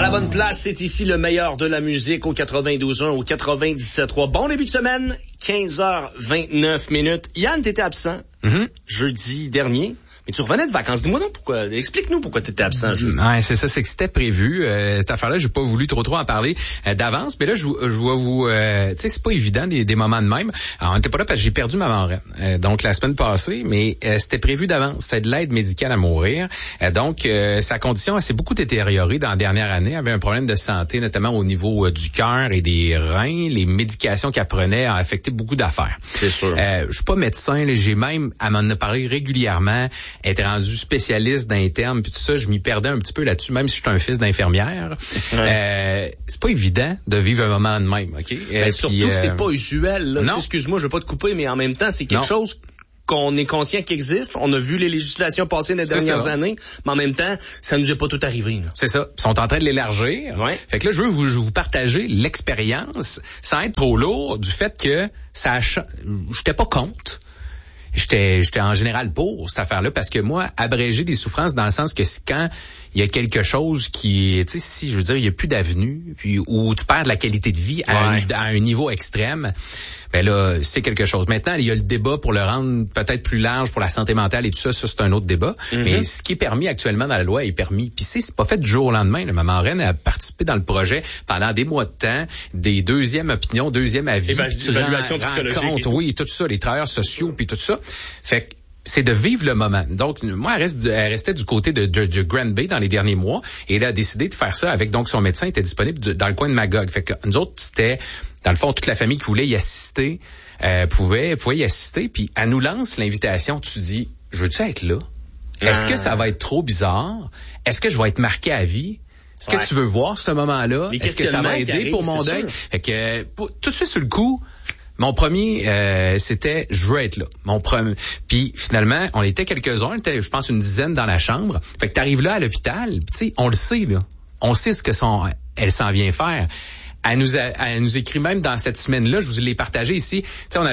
la bonne place, c'est ici le meilleur de la musique au 92.1, au 97.3. Bon début de semaine, 15h29. Yann, t'étais absent jeudi dernier. Mais tu revenais de vacances. Dis-moi donc pourquoi. Explique-nous pourquoi tu étais absent jeudi. Ouais, c'est ça, c'est que c'était prévu. Cette affaire-là, j'ai pas voulu trop en parler d'avance. Mais là, je vais vous... tu sais, c'est pas évident des moments de même. Alors, on n'était pas là parce que j'ai perdu ma marraine. Donc, la semaine passée, mais c'était prévu d'avance. C'était de l'aide médicale à mourir. Donc, sa condition s'est beaucoup détériorée dans la dernière année. Elle avait un problème de santé, notamment au niveau du cœur et des reins. Les médications qu'elle prenait ont affecté beaucoup d'affaires. C'est sûr. Je suis pas médecin. Là, j'ai même... Elle m'en a parlé régulièrement. Elle était rendue spécialiste dans les termes puis tout ça, je m'y perdais un petit peu là-dessus, même si je suis un fils d'infirmière. C'est pas évident de vivre un moment de même, OK? Surtout que c'est pas usuel. Là. Non. Excuse-moi, je veux pas te couper, mais en même temps, c'est quelque chose qu'on est conscient qu'il existe. On a vu les législations passer dans les dernières années, mais en même temps, ça nous est pas tout arrivé. Là. C'est ça. Ils sont en train de l'élargir. Ouais. Fait que là, je veux vous partager l'expérience, sans être trop lourd, du fait que j'étais pas contre. J'étais en général pour cette affaire-là parce que moi, abréger des souffrances dans le sens que quand il y a quelque chose qui, tu sais, si je veux dire, il y a plus d'avenue, puis où tu perds de la qualité de vie à un niveau extrême, ben là, c'est quelque chose. Maintenant, il y a le débat pour le rendre peut-être plus large pour la santé mentale et tout ça, c'est un autre débat. Mais ce qui est permis actuellement dans la loi est permis. Puis c'est pas fait du jour au lendemain. Là. Ma marraine a participé dans le projet pendant des mois de temps, des deuxièmes opinions, deuxième avis, évaluation psychologique, oui, tout ça, les travailleurs sociaux, puis tout ça. Fait que c'est de vivre le moment. Donc, moi, elle restait du côté de Grand Bay dans les derniers mois et elle a décidé de faire ça avec, donc, son médecin était disponible dans le coin de Magog. Fait que nous autres, c'était, dans le fond, toute la famille qui voulait y assister, pouvait y assister, puis elle nous lance l'invitation. Tu dis, je veux-tu être là? Est-ce que ça va être trop bizarre? Est-ce que je vais être marqué à vie? Est-ce que tu veux voir ce moment-là? Est-ce que ça va aider pour mon deuil? Fait que, tout de suite sur le coup, mon premier, c'était je veux être là. Mon premier. Puis finalement, on était quelques-uns, je pense une dizaine dans la chambre. Fait que t'arrives là à l'hôpital, tu sais, on le sait là. On sait ce que elle s'en vient faire. Elle nous écrit même dans cette semaine-là, je vous l'ai partagé ici. Tu sais, on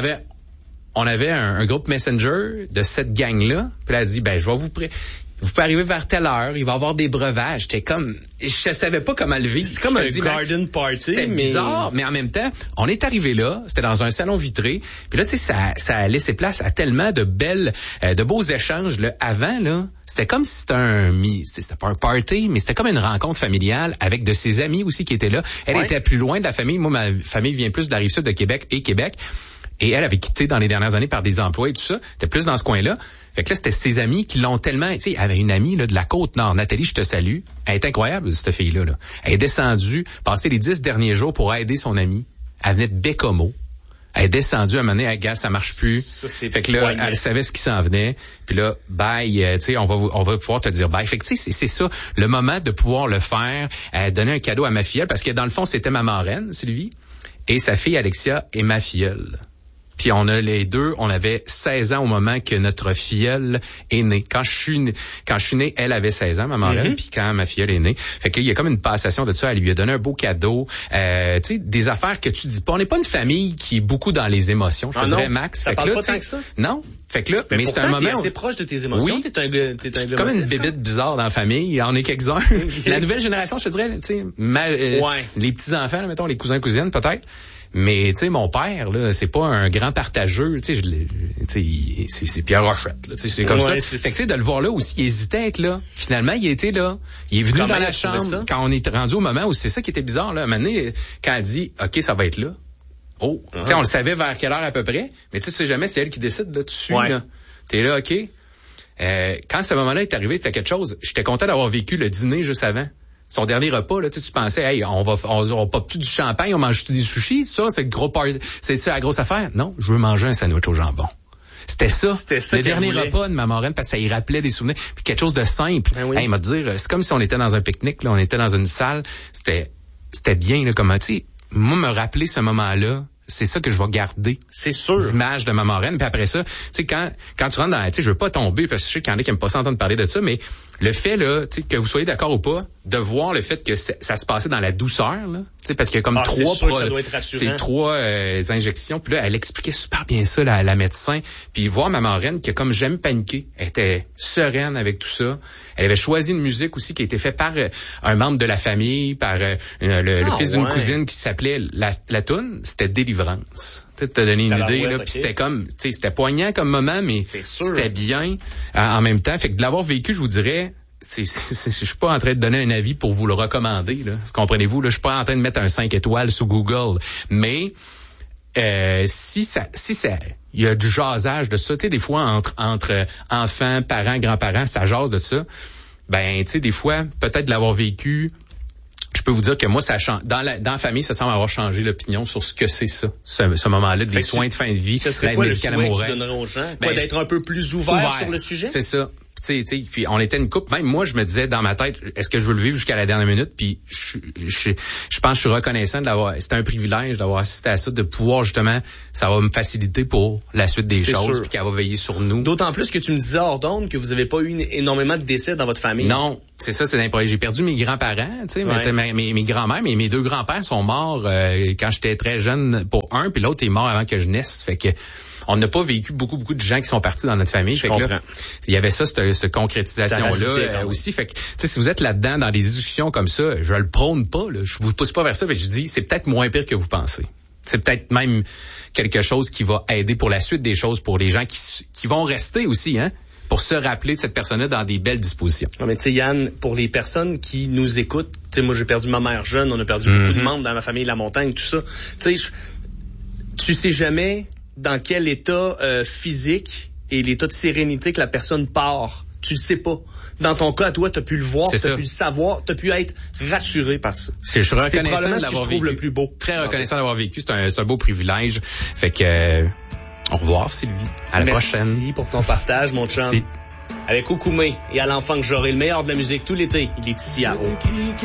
avait un groupe Messenger de cette gang-là. Puis elle a dit, ben je vais vous pouvez arriver vers telle heure, il va y avoir des breuvages. J'étais comme, je savais pas comment le vivre. C'est comme un garden party. C'était bizarre, mais en même temps, on est arrivé là, c'était dans un salon vitré. Puis là, tu sais, ça a laissé place à tellement de de beaux échanges. Là, avant, là, c'était comme si c'était pas un party, mais c'était comme une rencontre familiale avec de ses amis aussi qui étaient là. Elle était plus loin de la famille. Moi, ma famille vient plus de la Rive-Sud de Québec et Québec. Et elle avait quitté dans les dernières années par des emplois et tout ça. C'était plus dans ce coin-là. Fait que là, c'était ses amis qui l'ont tellement... Tu sais, elle avait une amie là, de la Côte-Nord. Nathalie, je te salue. Elle est incroyable, cette fille-là. Là. Elle est descendue, passé les 10 derniers jours pour aider son amie. Elle venait de Bécomo. Elle est descendue à un moment donné, elle gars, ça marche plus. Fait que là, elle savait ce qui s'en venait. Puis là, bye, tu sais, on va pouvoir te dire bye. Fait que tu sais, c'est ça, le moment de pouvoir le faire, donner un cadeau à ma filleule, parce que dans le fond, c'était ma marraine, Sylvie, et sa fille Alexia est ma filleule. Puis on avait 16 ans au moment que notre filleule est née. Quand je suis né, elle avait 16 ans, ma marraine, puis quand ma filleule est née. Fait qu'il y a comme une passation de ça, elle lui a donné un beau cadeau. Tu sais, des affaires que tu dis pas. On n'est pas une famille qui est beaucoup dans les émotions, je te dirais, Max. Ça parle pas tant que ça? Non. Fait que là, mais c'est un moment... T'es assez proche de tes émotions. Oui. T'es un gars comme une bébête bizarre dans la famille. On est quelques-uns. La nouvelle génération, je te dirais, tu sais, les petits-enfants, là, mettons, les cousins-cousines, peut-être. Mais tu sais, mon père là, c'est pas un grand partageux, tu sais, c'est Pierre Rochette, là, tu sais, c'est comme ça. Fait que tu sais, de le voir là aussi, il hésitait à être là. Finalement, il était là. Il est venu dans la chambre quand on est rendu au moment où c'est ça qui était bizarre là. À un moment donné, quand elle dit, ok, ça va être là. Oh, tu sais, on le savait vers quelle heure à peu près, mais tu sais jamais, c'est elle qui décide là, tu suis là. T'es là, ok. Quand ce moment-là est arrivé, c'était quelque chose. J'étais content d'avoir vécu le dîner juste avant. Son dernier repas, là, tu pensais, hey, on pop-tu du champagne, on mange des sushis, ça, c'est le gros party, c'est ça la grosse affaire. Non, je veux manger un sandwich au jambon. C'était ça le dernier repas de ma marraine, parce que ça y rappelait des souvenirs, puis quelque chose de simple. Ben oui. Hey, il m'a dit, c'est comme si on était dans un pique-nique, là, on était dans une salle, c'était bien, là, comment, tu sais, moi, me rappeler ce moment-là, c'est ça que je vais garder. C'est sûr. L'image de ma marraine. Puis après ça, tu sais, quand tu rentres dans la, tu sais, je veux pas tomber parce que je sais qu'il y en a qui aiment pas s'entendre parler de ça, mais le fait, là, tu sais, que vous soyez d'accord ou pas, de voir le fait que ça se passait dans la douceur, là, tu sais, parce qu'il y a comme trois injections. Puis là, elle expliquait super bien ça, la médecin. Puis voir ma marraine qui a comme jamais paniqué. Elle était sereine avec tout ça. Elle avait choisi une musique aussi qui a été faite par un membre de la famille, par le fils d'une cousine qui s'appelait la toune, c'était Délivrance. Tu t'as donné une idée, là, puis c'était comme, tu sais, c'était poignant comme moment, mais c'était bien en même temps. Fait que de l'avoir vécu, je vous dirais, je suis pas en train de donner un avis pour vous le recommander, là. Comprenez-vous, là, je suis pas en train de mettre un 5 étoiles sur Google, mais si il y a du jasage de ça, tu sais, des fois entre enfants, parents, grands-parents, ça jase de ça. Ben, tu sais, des fois, peut-être de l'avoir vécu, je peux vous dire que moi, ça change. Dans la famille, ça semble avoir changé l'opinion sur ce que c'est ça, ce moment-là, des soins de fin de vie, l'aide médicale à mourir. Aux gens, d'être un peu plus ouvert sur le sujet. C'est ça. Tu sais, puis on était une couple. Même moi, je me disais dans ma tête, est-ce que je veux le vivre jusqu'à la dernière minute? Puis je pense que je suis reconnaissant de l'avoir. C'était un privilège d'avoir assisté à ça, de pouvoir justement, ça va me faciliter pour la suite des choses, puis qu'elle va veiller sur nous. D'autant plus que tu me disais hors d'onde que vous avez pas eu énormément de décès dans votre famille. Non, c'est ça, c'est l'improvisé. J'ai perdu mes grands-parents, tu sais, mes grands-mères, mais mes deux grands-pères sont morts quand j'étais très jeune pour un, puis l'autre est mort avant que je naisse. Fait que on n'a pas vécu beaucoup de gens qui sont partis dans notre famille. Fait que là, il y avait ça, cette concrétisation-là aussi. Fait que, tu sais, si vous êtes là-dedans dans des discussions comme ça, je le prône pas, là. Je vous pousse pas vers ça, mais je dis, c'est peut-être moins pire que vous pensez. C'est peut-être même quelque chose qui va aider pour la suite des choses, pour les gens qui vont rester aussi, hein, pour se rappeler de cette personne-là dans des belles dispositions. Non, mais tu sais, Yann, pour les personnes qui nous écoutent, tu sais, moi, j'ai perdu ma mère jeune, on a perdu beaucoup de membres dans ma famille, la montagne, tout ça. Tu sais, tu sais jamais dans quel état physique et l'état de sérénité que la personne part. Tu le sais pas. Dans ton cas, toi, t'as pu le voir, t'as pu le savoir, t'as pu être rassuré par ça. Je suis reconnaissant d'avoir vécu. Le plus beau. Très reconnaissant d'avoir vécu. C'est un beau privilège. Fait que, au revoir, Sylvie. À la prochaine. Merci pour ton partage, mon chum. Avec Oukoumé et à l'enfant que j'aurai le meilleur de la musique tout l'été. Il est ici à Haut.